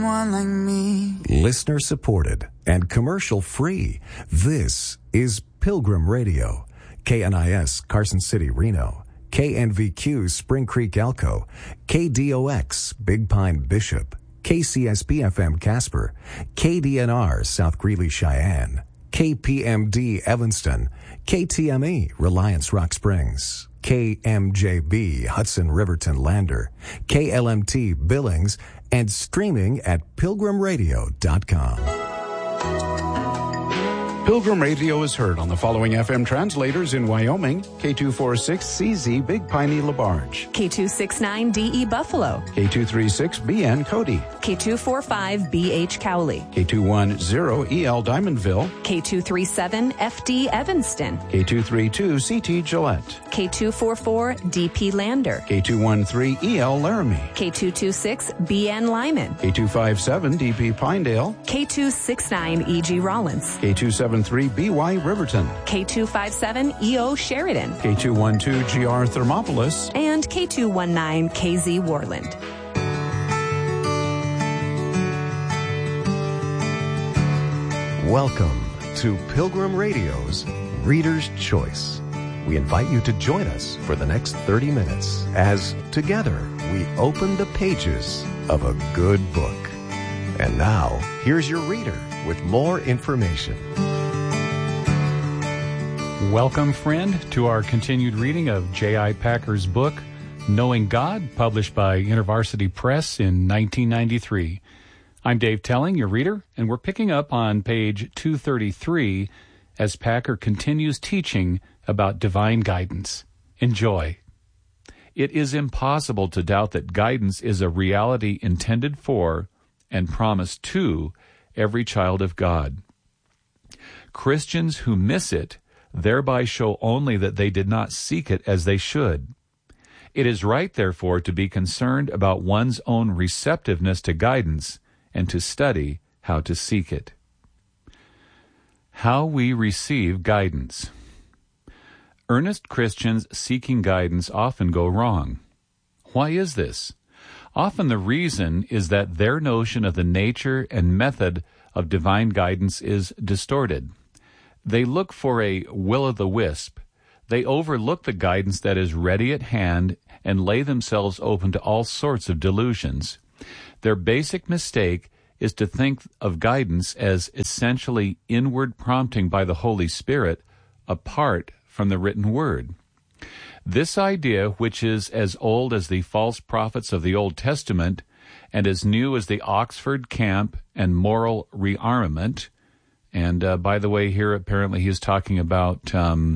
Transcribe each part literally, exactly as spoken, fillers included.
someone like me. Listener supported and commercial free. This is Pilgrim Radio. K N I S Carson City, Reno. K N V Q Spring Creek, Elko. K D O X Big Pine, Bishop. K C S P F M Casper. K D N R South Greeley, Cheyenne. K P M D Evanston. K T M E Reliance Rock Springs. K M J B Hudson Riverton Lander. K L M T Billings. And streaming at pilgrim radio dot com. Pilgrim Radio is heard on the following F M translators in Wyoming: K two forty-six C Z Big Piney LaBarge, K two sixty-nine D E Buffalo, K two thirty-six B N Cody, K two forty-five B H Cowley, K two ten E L Diamondville, K two thirty-seven F D Evanston, K two thirty-two C T Gillette, K two forty-four D P Lander, K two thirteen E L Laramie, K two twenty-six B N Lyman, K two fifty-seven D P Pinedale, K two sixty-nine E G Rollins, K two seventy-three B Y Riverton, K two fifty-seven E O Sheridan, K two twelve G R Thermopolis, and K two nineteen K Z Worland. Welcome to Pilgrim Radio's Reader's Choice. We invite you to join us for the next thirty minutes as together we open the pages of a good book. And now, here's your reader with more information. Welcome, friend, to our continued reading of J I Packer's book, Knowing God, published by InterVarsity Press in nineteen ninety-three. I'm Dave Telling, your reader, and we're picking up on page two thirty-three as Packer continues teaching about divine guidance. Enjoy. It is impossible to doubt that guidance is a reality intended for and promised to every child of God. Christians who miss it thereby show only that they did not seek it as they should. It is right, therefore, to be concerned about one's own receptiveness to guidance and to study how to seek it. How we receive guidance. Earnest Christians seeking guidance often go wrong. Why is this? Often the reason is that their notion of the nature and method of divine guidance is distorted. They look for a will-o'-the-wisp. They overlook the guidance that is ready at hand and lay themselves open to all sorts of delusions. Their basic mistake is to think of guidance as essentially inward prompting by the Holy Spirit apart from the written word. This idea, which is as old as the false prophets of the Old Testament and as new as the Oxford camp and moral rearmament, and uh, by the way, here apparently he's talking about um,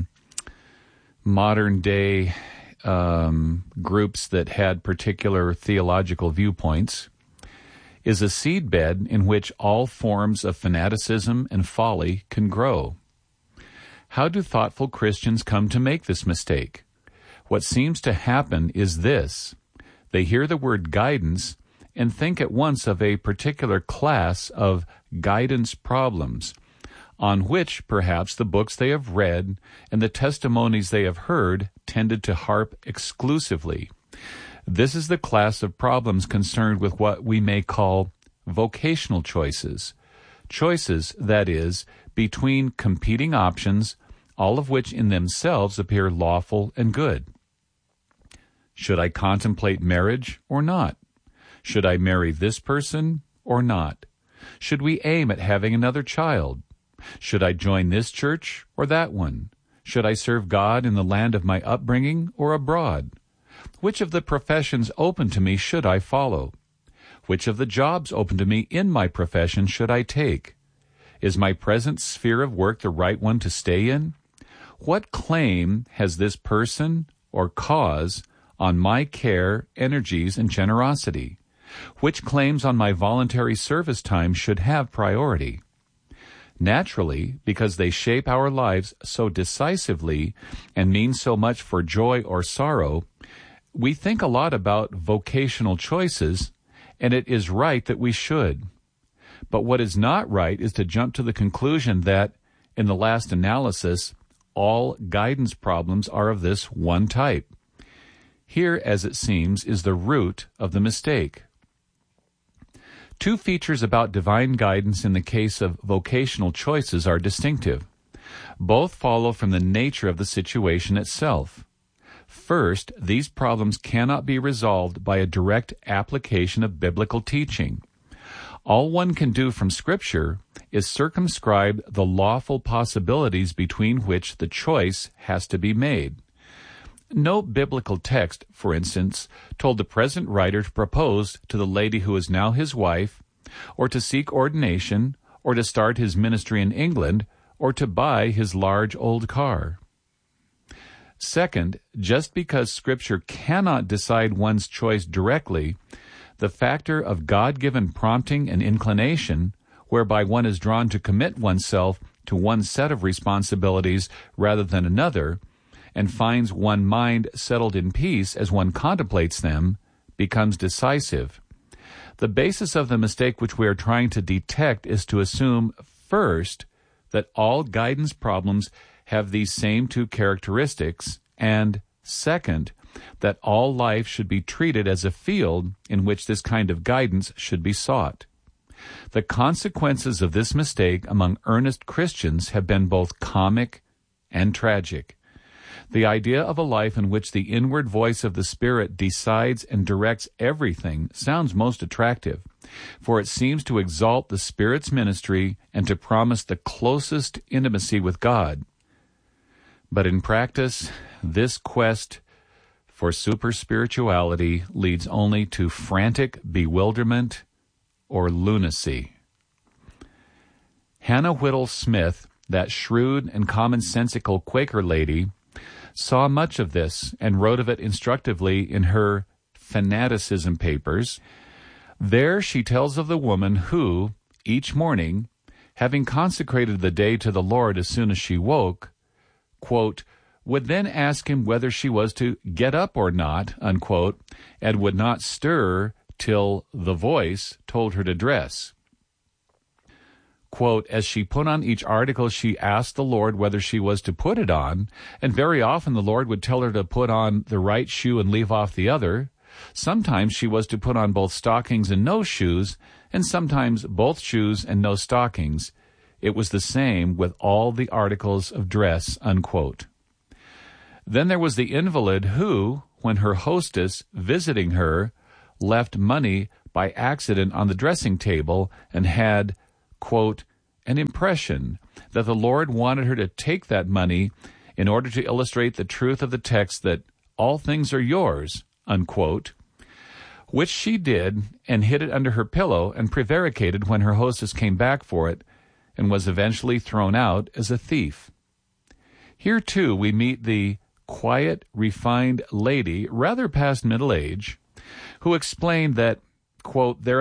modern-day um, groups that had particular theological viewpoints, is a seedbed in which all forms of fanaticism and folly can grow. How do thoughtful Christians come to make this mistake? What seems to happen is this. They hear the word guidance and think at once of a particular class of guidance problems, on which perhaps the books they have read and the testimonies they have heard tended to harp exclusively. This is the class of problems concerned with what we may call vocational choices. Choices, that is, between competing options, all of which in themselves appear lawful and good. Should I contemplate marriage or not? Should I marry this person or not? Should we aim at having another child? Should I join this church or that one? Should I serve God in the land of my upbringing or abroad? Which of the professions open to me should I follow? Which of the jobs open to me in my profession should I take? Is my present sphere of work the right one to stay in? What claim has this person or cause on my care, energies, and generosity? Which claims on my voluntary service time should have priority? Naturally, because they shape our lives so decisively and mean so much for joy or sorrow, we think a lot about vocational choices, and it is right that we should. But what is not right is to jump to the conclusion that, in the last analysis, all guidance problems are of this one type. Here, as it seems, is the root of the mistake. Two features about divine guidance in the case of vocational choices are distinctive. Both follow from the nature of the situation itself. First, these problems cannot be resolved by a direct application of biblical teaching. All one can do from Scripture is circumscribe the lawful possibilities between which the choice has to be made. No biblical text, for instance, told the present writer to propose to the lady who is now his wife, or to seek ordination, or to start his ministry in England, or to buy his large old car. Second, just because Scripture cannot decide one's choice directly, the factor of God-given prompting and inclination, whereby one is drawn to commit oneself to one set of responsibilities rather than another, and finds one mind settled in peace as one contemplates them, becomes decisive. The basis of the mistake which we are trying to detect is to assume, first, that all guidance problems have these same two characteristics, and, second, that all life should be treated as a field in which this kind of guidance should be sought. The consequences of this mistake among earnest Christians have been both comic and tragic. The idea of a life in which the inward voice of the Spirit decides and directs everything sounds most attractive, for it seems to exalt the Spirit's ministry and to promise the closest intimacy with God. But in practice, this quest for super-spirituality leads only to frantic bewilderment or lunacy. Hannah Whittle Smith, that shrewd and commonsensical Quaker lady, saw much of this and wrote of it instructively in her Fanaticism papers. There she tells of the woman who, each morning, having consecrated the day to the Lord as soon as she woke, quote, would then ask him whether she was to get up or not, unquote, and would not stir till the voice told her to dress. Quote, as she put on each article, she asked the Lord whether she was to put it on, and very often the Lord would tell her to put on the right shoe and leave off the other. Sometimes she was to put on both stockings and no shoes, and sometimes both shoes and no stockings. It was the same with all the articles of dress, unquote. Then there was the invalid who, when her hostess, visiting her, left money by accident on the dressing table and had, quote, an impression that the Lord wanted her to take that money in order to illustrate the truth of the text that all things are yours, unquote, which she did and hid it under her pillow and prevaricated when her hostess came back for it and was eventually thrown out as a thief. Here, too, we meet the quiet, refined lady, rather past middle age, who explained that, quote, there